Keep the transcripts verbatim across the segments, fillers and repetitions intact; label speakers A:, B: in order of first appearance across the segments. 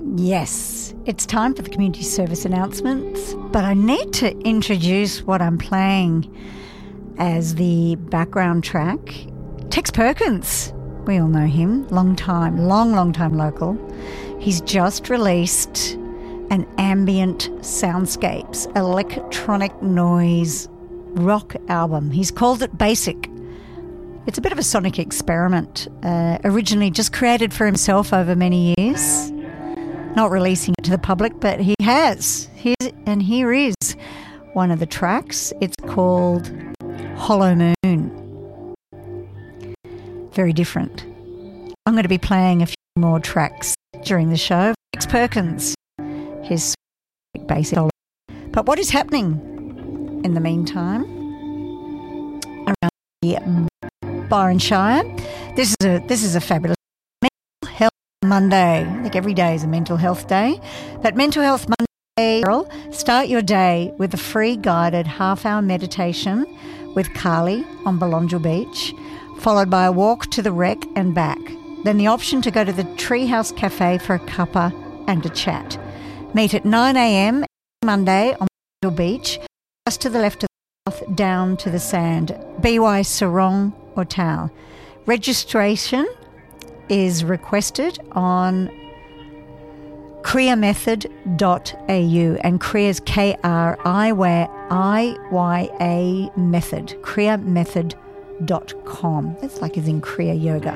A: Yes, it's time for the community service announcements, but I need to introduce what I'm playing as the background track. Tex Perkins, we all know him, long time, long, long time local. He's just released an ambient soundscapes, electronic noise rock album. He's called it Basic. It's a bit of a sonic experiment, uh, originally just created for himself over many years. Not releasing it to the public, but he has. Here's, and here is one of the tracks. It's called Hollow Moon. Very different. I'm going to be playing a few more tracks during the show. Tex Perkins, his basic. But what is happening in the meantime around the Byron Shire? This is a this is a fabulous Monday. I think every day is a mental health day. But Mental Health Monday, start your day with a free guided half-hour meditation with Carly on Belongil Beach, followed by a walk to the wreck and back. Then the option to go to the Treehouse Cafe for a cuppa and a chat. Meet at nine a.m. Monday on Belongil Beach, just to the left of the path, down to the sand. B Y Sarong or Tau. Registration is requested on kriya method dot a u, and Kriya is K R I Y A method, kriya method dot com. That's like as in Kriya Yoga.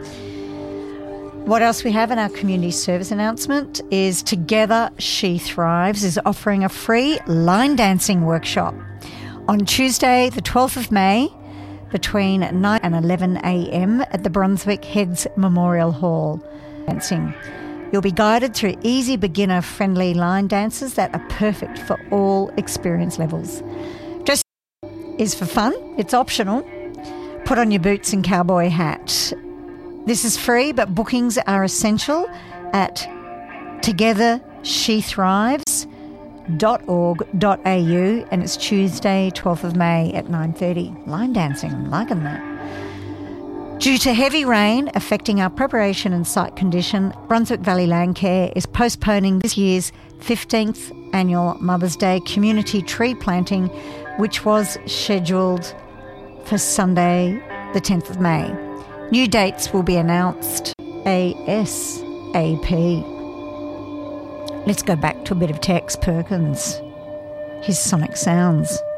A: What else we have in our community service announcement is Together She Thrives is offering a free line dancing workshop on Tuesday the twelfth of May between nine and eleven a.m. at the Brunswick Heads Memorial Hall. Dancing. You'll be guided through easy, beginner-friendly line dances that are perfect for all experience levels. Just is for fun. It's optional. Put on your boots and cowboy hat. This is free, but bookings are essential at Together She Thrives dot org dot a u, and it's Tuesday twelfth of May at nine thirty. Line dancing, I'm liking that. Due to heavy rain affecting our preparation and site condition, Brunswick Valley Landcare is postponing this year's fifteenth annual Mother's Day community tree planting, which was scheduled for Sunday the tenth of May. New dates will be announced ASAP. Let's go back to a bit of Tex Perkins, his sonic sounds.